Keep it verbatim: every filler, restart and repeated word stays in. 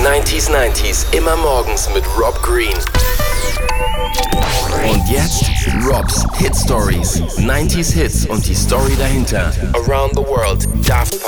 neunzig neunzig immer morgens mit Rob Green. Und jetzt Robs Hit Stories. neunzig Hits und die Story dahinter. Around the World. Daft